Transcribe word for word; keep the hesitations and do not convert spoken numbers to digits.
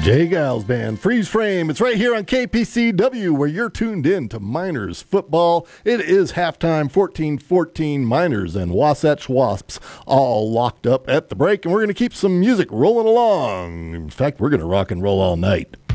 Jay Giles Band, Freeze Frame. It's right here on K P C W where you're tuned in to Miners football. It is halftime, fourteen fourteen, Miners and Wasatch Wasps all locked up at the break, and we're going to keep some music rolling along. In fact, we're going to rock and roll all night.